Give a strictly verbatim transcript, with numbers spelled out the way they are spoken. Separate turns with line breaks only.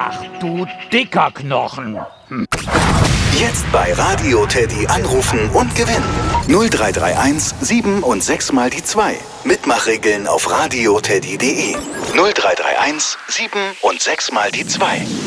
Ach du dicker Knochen. Hm.
Jetzt bei Radio Teddy anrufen und gewinnen. null drei drei eins sieben und sechs mal die zwei. Mitmachregeln auf radioteddy punkt de. null drei drei eins sieben und sechs mal die zwei.